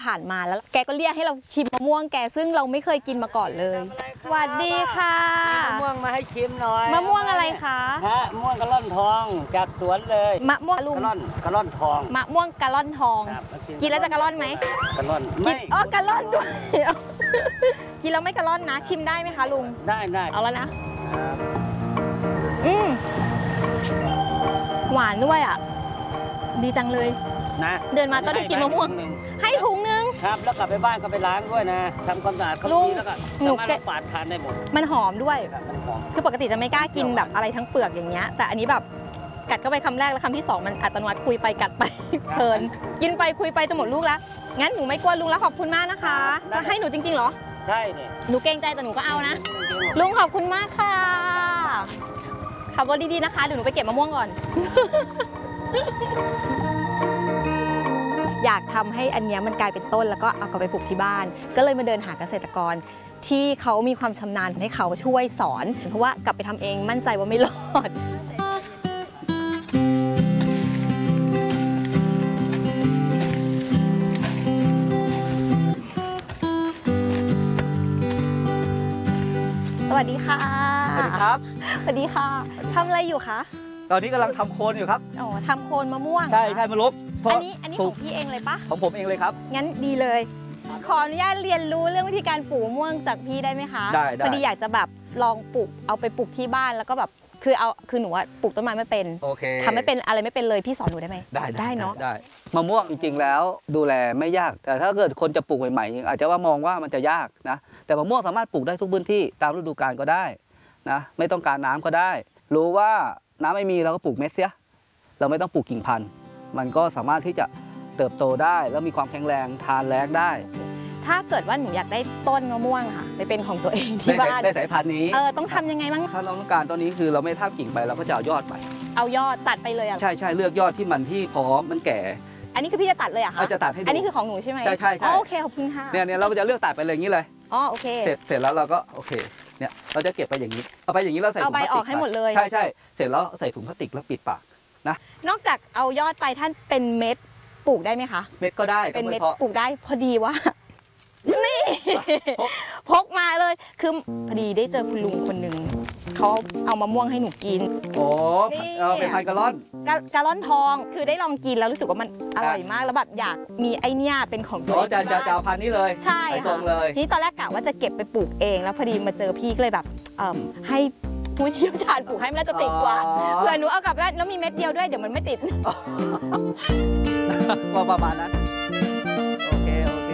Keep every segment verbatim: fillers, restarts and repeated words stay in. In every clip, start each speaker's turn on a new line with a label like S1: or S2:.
S1: ผ่านมาแล้วแกก็เรียกให้เราชิมมะม่วงแกซึ่งเราไม่เคยกินมาก่อนเลยสวัสดีค่ะ
S2: มะม่วงมาให้ชิมหน่อย
S1: มะม่วงอะไรคะ
S2: ฮะมะม่วงกะล่อนทองจากสวนเลย
S1: มะม่วงลุง
S2: กะล่อนกะล่อนทอง
S1: มะม่วงกะล่อนทองกินแล้วจะกะล่อนไหม
S2: กะล่อน
S1: ไม่อ๋อกะล่อนด้วยกินแล้วไม่กะล่อนนะชิมได้ไหมคะลุง
S2: ได้ได้
S1: เอาแล้วนะอืมหวานด้วยอ่ะดีจังเลยนะเดินมาก็ได้กินมะม่วงให้ถุงนึง
S2: ครับแล้วกลับไปบ้านก็ไปล้างด้วยนะทำความสะอาดเขาดีแล้วก็สามารถปาดทานได้หมด
S1: มันหอมด้วยคือปกติจะไม่กล้ากินแบบอะไรทั้งเปลือกอย่างเงี้ยแต่อันนี้แบบกัดก็ไปคำแรกแล้วคำที่สองมันอัตโนมัติคุยไปกัดไปเพลินกินไปคุยไปจะหมดลูกแล้วงั้นหนูไม่กลัวลุงแล้วขอบคุณมากนะคะจะให้หนูจริงๆเหรอ
S2: ใช่เนี่ย
S1: หนูเกรงใจแต่หนูก็เอานะลุงขอบคุณมากค่ะขับรถดีๆนะคะเดี๋ยวหนูไปเก็บมะม่วงก่อนอยากทำให้อันนี้มันกลายเป็นต้นแล้วก็เอากลับไปปลูกที่บ้านก็เลยมาเดินหาเกษตรกรที่เขามีความชำนาญให้เขาช่วยสอนเพราะว่ากลับไปทำเองมั่นใจว่าไม่รอดสวัสดีค่ะ
S3: สวัสดีครับ
S1: สวัสดีค่ะทำอะไรอยู่คะ
S3: ตอนนี้กำลังทำโคนอยู่ครับ
S1: อ๋อทำโคนมะม่วง
S3: ใช่ใช่มะลบ
S1: อันนี้อันนี้ของพี่เองเลยปะ
S3: ของผมเองเลยครับ
S1: งั้นดีเลยขออนุญาตเรียนรู้เรื่องวิธีการปลูกมะม่วงจากพี่ได้ไหมคะ
S3: ได้ได้
S1: พอดีอยากจะแบบลองปลูกเอาไปปลูกที่บ้านแล้วก็แบบคือเอาคือหนูว่าปลูกต้นไม้ไม่เป็น
S3: โอเค
S1: ทำไม่เป็นอะไรไม่เป็นเลยพี่สอนหนูได้ไหม
S3: ได้
S1: ได้เนาะ
S3: ได้มะม่วงจริงๆแล้วดูแลไม่ยากแต่ถ้าเกิดคนจะปลูกใหม่ๆอาจจะว่ามองว่ามันจะยากนะแต่มะม่วงสามารถปลูกได้ทุกพื้นที่ตามฤดูกาลก็ได้นะไม่ต้องการน้ำก็ได้รู้ว่าน้ำไม่มีเราก็ปลูกเม็ดเสียเราไม่ต้องปลูกกิ่งพันธุ์มันก็สามารถที่จะเติบโตได้แล้วมีความแข็งแรงทานแล้งได้
S1: ถ้าเกิดว่าหนูอยากได้ต้นมะม่วงค่ะไปเป็นของตัวเองที่บ้าน
S3: ได้สายพันธุ์นี้
S1: เออต้องทำยังไงบ้าง
S3: ถ้าเราต้องการตอนนี้คือเราไม่ทาบกิ่งไปเราก็จะเอายอดไป
S1: เอายอดตัดไปเลยอ่ะ
S3: ใช่ใช่เลือกยอดที่มันที่พร้อมมันแก่
S1: อันนี้คือพี่จะตัดเลยอ่ะคะ
S3: จะตัดให้ดู
S1: อันนี้คือของหนูใช่ไหม
S3: ใช่ใช่ใช่
S1: โอเคขอบคุณค่ะ
S3: เนี่ยเนี่ยเราจะเลือกตัดไปเลยอย่างนี้เลย
S1: อ๋อโอเค
S3: เสร็จเสร็จแล้วเราก็โอเคเนี่ยเราจะเก็บไปอย่างนี้เอาไปอย่างนี้เราใส่ถุงพลาสติก
S1: เอาไปออกให้หมดเลย
S3: ใช่ใช่เสร็จแล้วใส่ถุงพลาสติกแล้วปิดปากนะ
S1: นอกจากเอายอดไปท่านเป็นเม็ดปลูกได้ไหมคะ
S3: เม็ดก็ได้
S1: เป็นเม็ดปลูกได้พอดีว่านี่พกมาเลยคือพอดีได้เจอคุณลุงคนหนึ่งเขาเอามะม่วงให้หนูกิน
S3: โอ้เอาเป็นพันกะล่อน
S1: กะล่อนทองคือได้ลองกินแล้วรู้สึกว่ามันอร่อยมากแล้วแบบอยากมีไอเนี้ยเป็นของตัวเอง
S3: จะจะจะเอาพันนี้เลย
S1: ใช่ค่ะนี่ตอนแรกกะว่าจะเก็บไปปลูกเองแล้วพอดีมาเจอพี่ก็เลยแบบให้ผู้เชี่ยวชาญปลูกให้มันน่าจะติดกว่าเผื่อหนูเอากลับบ้านแล้วมีเม็ดเดียวด้วยเดี๋ยวมันไม่ติด
S3: ประมาณนั้นโอเคโอเค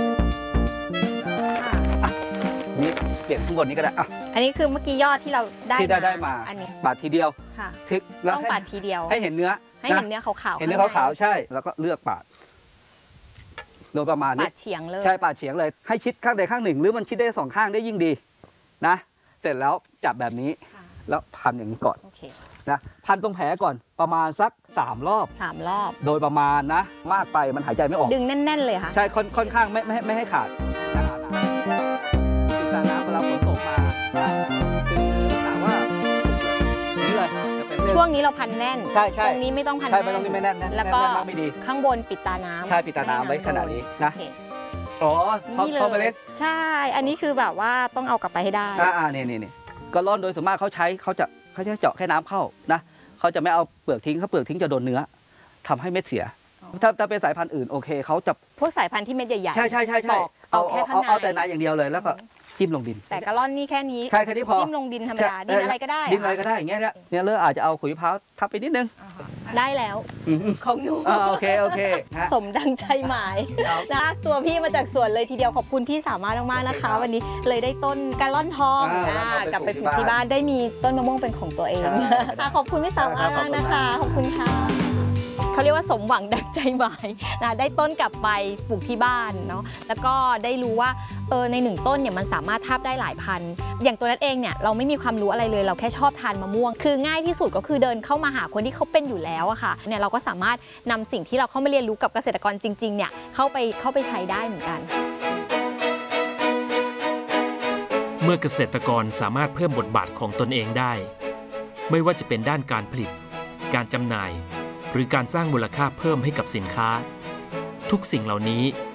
S3: นี่เปลี่ยนข้างบนนี้ก็ได้อ่ะ
S1: อันนี้คือเมื่อกี้ยอดที่เราได้
S3: ที่ได้ได้มา
S1: อันนี้
S3: ปาดทีเดียว
S1: ค่ะ
S3: ทึก
S1: แล้วต้องปาดทีเดียว
S3: ให้เห็นเนื้อ
S1: ให้เห็นเนื้อขาวๆ
S3: เห็นเนื้อขาวๆใช่แล้วก็เลือกปาดโดยประมาณนี้
S1: ปาดเฉียงเลย
S3: ใช่ปาดเฉียงเลยให้ชิดข้างใดข้างหนึ่งหรือมันชิดได้สองข้างได้ยิ่งดีนะเสร็จแล้วจับแบบนี้แล้วพันอย่างนี้ก่อนนะพันตรงแผลก่อนประมาณสักสามรอบ
S1: สามรอบ
S3: โดยประมาณนะมากไปมันหายใจไม่ออก
S1: ดึงแน่นๆเลยค่ะ
S3: ใช่ค่อนข้างไม่ไม่ไม่ให้ขาดนะติดตาน้ำเวลาฝนตกมาคือถามว่านี่เลย
S1: ช่วงนี้เราพันแน่น
S3: ใช่ใช่
S1: ตรงนี้ไม่ต้องพัน
S3: แน่นใช่ตรงนี้ไม่แน่น
S1: แล้วก็ข้างบนปิดตาน้ำ
S3: ใช่ปิดตาน้ำไว้ขนาดนี้นะอ๋อ
S1: นี่เลยใช่อันนี้คือแบบว่าต้องเอากลับไปให้ได้
S3: อ่านี่นี่นี่ก็ร่อนโดยส่วนมากเขาใช้เขาจะเขาจะเจาะแค่น้ำเข้านะเขาจะไม่เอาเปลือกทิ้งเขาเปลือกทิ้งจะโดนเนื้อทำให้เม็ดเสียถ้าถ้าเป็นสายพันธุ์อื่นโอเคเขาจะ
S1: พวกสายพันธุ์ที่เม็ดใหญ่ๆ
S3: ใช่ใช่ใช่ใช่
S1: เอาแค่ข้างใน
S3: เอาแต่ในอย่างเดียวเลยแล้วก็จิ้มลงดิน
S1: แต่กะล่อนนี่แค่นี้
S3: ใช่แค่นี้พอ
S1: จิ้มลงดินธรรมดาดินอะไรก็ได้
S3: ดินอะไรก็ได้อย่างเงี้ยเนี่ยเลือกอาจจะเอาขุยมะพร้าวทับไปนิดนึง
S1: ได้แล้วของหนู
S3: โอเคโอเค
S1: สมดังใจหมายนะตัวพี่มาจากสวนเลยทีเดียวขอบคุณพี่สามารถมากๆนะคะวันนี้เลยได้ต้นกะล่อนทองกลับไปปลูกที่บ้านได้มีต้นมะม่วงเป็นของตัวเองขอบคุณพี่สามารถมากนะคะขอบคุณค่ะเขาเรียกว่าสมหวังดังใจหมายนะได้ต้นกลับไปปลูกที่บ้านเนาะแล้วก็ได้รู้ว่าเออในหนึ่งต้นเนี่ยมันสามารถทาบได้หลายพันธุ์อย่างตัวนั้นเองเนี่ยเราไม่มีความรู้อะไรเลยเราแค่ชอบทานมะม่วงคือง่ายที่สุดก็คือเดินเข้ามาหาคนที่เขาเป็นอยู่แล้วอะค่ะเนี่ยเราก็สามารถนำสิ่งที่เราเข้ามาเรียนรู้กับเกษตรกรจริงๆเนี่ยเข้าไปเข้าไปใช้ได้เหมือนกัน
S4: เมื่อเกษตรกรสามารถเพิ่มบทบาทของตนเองได้ไม่ว่าจะเป็นด้านการผลิตการจำหน่ายหรือการสร้างมูลค่าเพิ่มให้กับสินค้าทุกสิ่งเหล่านี้